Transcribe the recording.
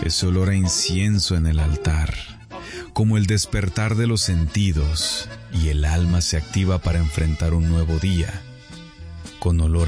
ese olor a incienso en el altar, como el despertar de los sentidos, y el alma se activa para enfrentar un nuevo día, con olor